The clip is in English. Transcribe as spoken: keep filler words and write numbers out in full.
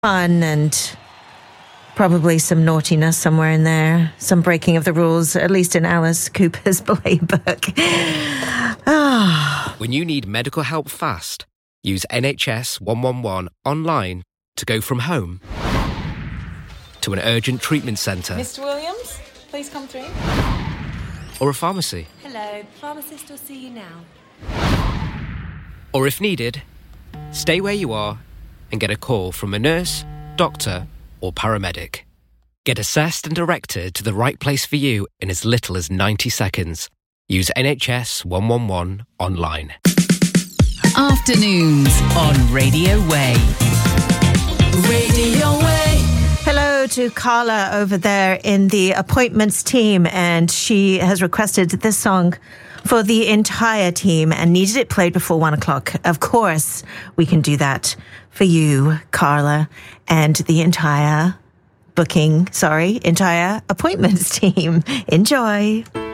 fun and probably some naughtiness somewhere in there, some breaking of the rules, at least in Alice Cooper's playbook. Ah. When you need medical help fast, use N H S one one one online to go from home to an urgent treatment centre. Mister Williams, please come through. Or a pharmacy. Hello, pharmacist will see you now. Or if needed, stay where you are and get a call from a nurse, doctor or paramedic. Get assessed and directed to the right place for you in as little as ninety seconds. Use N H S one one one online. Afternoons on Radio Way. Radio Way. Hello to Carla over there in the appointments team, and she has requested this song for the entire team and needed it played before one o'clock. Of course, we can do that for you, Carla, and the entire booking, sorry, entire appointments team. Enjoy.